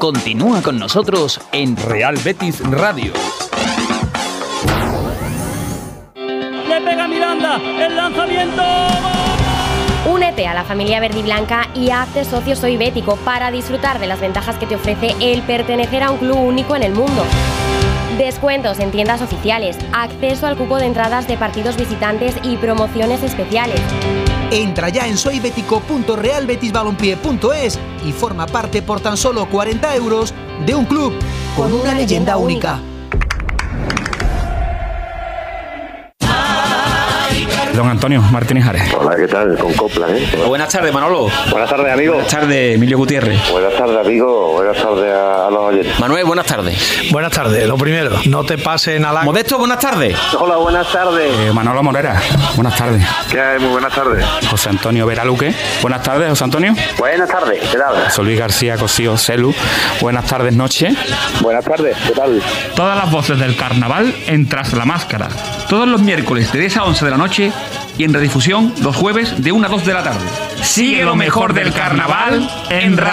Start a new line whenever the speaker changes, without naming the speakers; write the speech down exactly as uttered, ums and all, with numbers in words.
Continúa con nosotros en Real Betis Radio.
Le pega Miranda, el lanzamiento.
Únete a la familia verde y blanca y hazte socio Soy Bético para disfrutar de las ventajas que te ofrece el pertenecer a un club único en el mundo. Descuentos en tiendas oficiales, acceso al cupo de entradas de partidos visitantes y promociones especiales.
Entra ya en soy bético punto real betis balompié punto es y forma parte por tan solo cuarenta euros de un club con una leyenda única.
Don Antonio Martínez Ares.
Hola, ¿qué tal? Con copla, ¿eh?
Buenas tardes, Manolo.
Buenas tardes, amigo.
Buenas tardes, Emilio Gutiérrez.
Buenas tardes, amigo. Buenas tardes a, a los oyentes.
Manuel, buenas tardes.
Buenas tardes. Lo primero, no te pases en ala.
Modesto, buenas tardes.
Hola, buenas tardes.
Eh, Manolo Morera, buenas tardes.
¿Qué hay? Muy buenas tardes.
José Antonio Veraluque, buenas tardes, José Antonio.
Buenas tardes, ¿qué tal?
José Luis García Cosío Celu, buenas tardes, noche.
Buenas tardes, ¿qué tal?
Todas las voces del carnaval en Tras la Máscara, todos los miércoles de diez a once de la noche y en redifusión los jueves de una a dos de la tarde. Sigue lo mejor del carnaval en Radio.